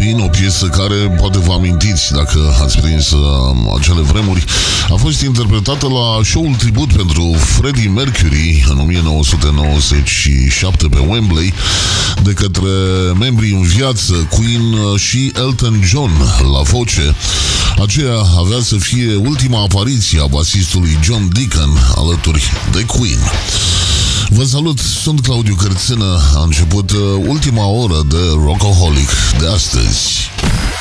Queen, o piesă care poate vă amintiți dacă ați prins acele vremuri. A fost interpretată la show-ul tribut pentru Freddie Mercury în 1997 pe Wembley de către membrii în viață Queen și Elton John la voce. Aceea avea să fie ultima apariție a basistului John Deacon alături de Queen. Vă salut, sunt Claudiu Cărțână. A început ultima oră de Rockaholic de astăzi.